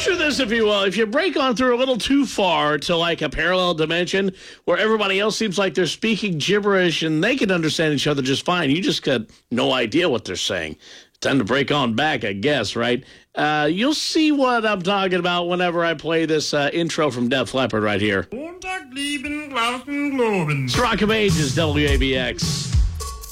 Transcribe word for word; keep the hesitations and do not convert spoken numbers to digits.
picture this, if you will. If you break on through a little too far to like a parallel dimension where everybody else seems like they're speaking gibberish and they can understand each other just fine, you just got no idea what they're saying. Time to break on back, I guess, right? Uh, you'll see what I'm talking about whenever I play this uh, intro from Def Leppard right here. It's Rock of Ages, W A B X.